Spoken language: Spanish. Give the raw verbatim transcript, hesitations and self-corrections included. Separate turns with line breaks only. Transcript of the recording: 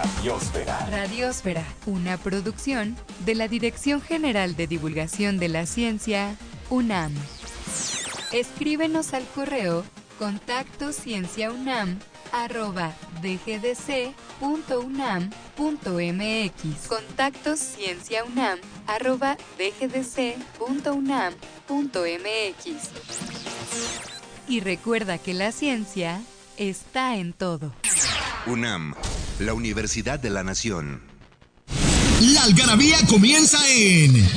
Radiosfera.
Radiosfera, una producción de la Dirección General de Divulgación de la Ciencia, UNAM. Escríbenos al correo contacto cienciaunam arroba dgdc.unam.mx. Contacto cienciaunam arroba dgdc.unam.mx. Y recuerda que la ciencia está en todo.
UNAM, la Universidad de la Nación.
La algarabía comienza en